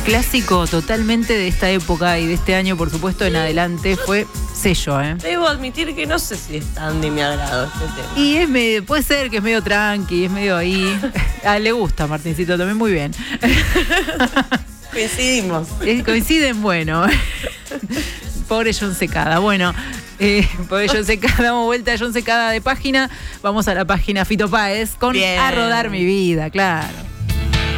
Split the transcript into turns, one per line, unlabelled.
clásico totalmente de esta época y de este año, por supuesto, en adelante. Fue sello, ¿eh?
Debo admitir que no sé si es tan de mi agrado este tema.
Y es medio, puede ser que es medio tranqui, es medio ahí. Le gusta a Martincito también, muy bien.
Coincidimos.
Coinciden, bueno. Pobre John Secada. Bueno, pobre John Secada, damos vuelta a John Secada de página. Vamos a la página Fito Páez con
Bien.
A Rodar Mi Vida, claro.